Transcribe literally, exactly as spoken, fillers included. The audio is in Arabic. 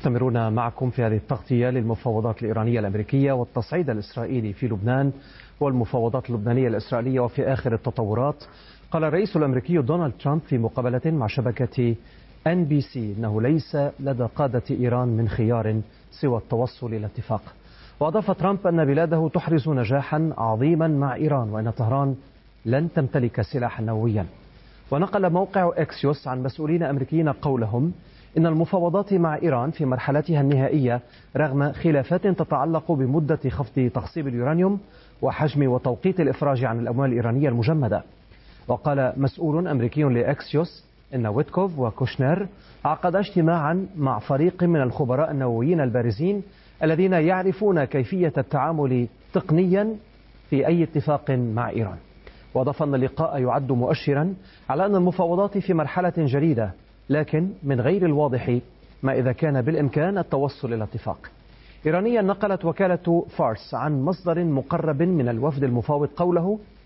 مستمرون معكم في هذه التغطية للمفاوضات الإيرانية الأمريكية والتصعيد الإسرائيلي في لبنان والمفاوضات اللبنانية الإسرائيلية. وفي آخر التطورات قال الرئيس الأمريكي دونالد ترامب في مقابلة مع شبكة إن بي سي أنه ليس لدى قادة إيران من خيار سوى التوصل إلى اتفاق. وأضاف ترامب أن بلاده تحرز نجاحا عظيما مع إيران وأن طهران لن تمتلك سلاحا نوويا. ونقل موقع إكسيوس عن مسؤولين أمريكيين قولهم إن المفاوضات مع إيران في مرحلتها النهائية رغم خلافات تتعلق بمدة خفض تخصيب اليورانيوم وحجم وتوقيت الإفراج عن الأموال الإيرانية المجمدة. وقال مسؤول أمريكي لإكسيوس إن ويتكوف وكوشنير عقد اجتماعا مع فريق من الخبراء النوويين البارزين الذين يعرفون كيفية التعامل تقنيا في أي اتفاق مع إيران. وأضاف أن اللقاء يعد مؤشرا على أن المفاوضات في مرحلة جديدة، لكن من غير الواضح ما إذا كان بالإمكان التوصل إلى اتفاق. إيرانيا نقلت وكالة فارس عن مصدر مقرب من الوفد المفاوض قوله